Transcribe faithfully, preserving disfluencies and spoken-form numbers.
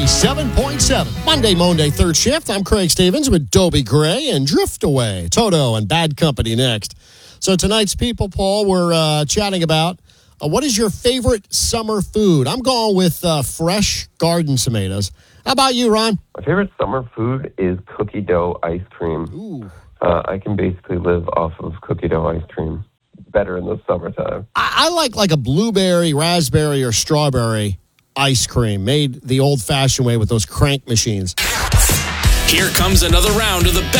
ninety-seven point seven. Monday, Monday, third shift. I'm Craig Stevens with Dobie Gray and Drift Away. Toto and Bad Company next. So tonight's People Poll, we're uh, chatting about uh, what is your favorite summer food? I'm going with uh, fresh garden tomatoes. How about you, Ron? My favorite summer food is cookie dough ice cream. Ooh. Uh, I can basically live off of cookie dough ice cream. Better in the summertime. I, I like like a blueberry, raspberry, or strawberry ice cream made the old-fashioned way with those crank machines. Here comes another round of the